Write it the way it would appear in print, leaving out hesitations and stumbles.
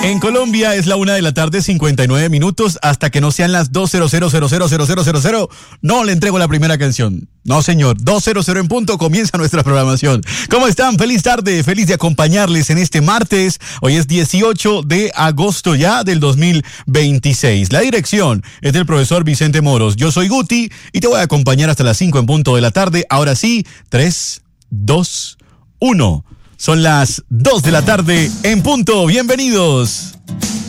En Colombia es la 1:59 hasta que no sean las 2:00000000. No le entrego la primera canción. No, señor. 2:00 en punto comienza nuestra programación. ¿Cómo están? Feliz tarde, feliz de acompañarles en este martes. Hoy es 18 de agosto ya del 2026. La dirección es del profesor Vicente Moros. Yo soy Guti y te voy a acompañar hasta las 5 en punto de la tarde. Ahora sí, 3, 2, 1. Son las 2 de la tarde en punto. Bienvenidos.